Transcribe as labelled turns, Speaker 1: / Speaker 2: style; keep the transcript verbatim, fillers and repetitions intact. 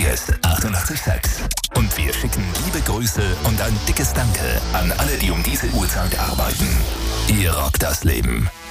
Speaker 1: S achtundachtzig Komma sechs. Und wir schicken liebe Grüße und ein dickes Danke an alle, die um diese Uhrzeit arbeiten. Ihr rockt das Leben.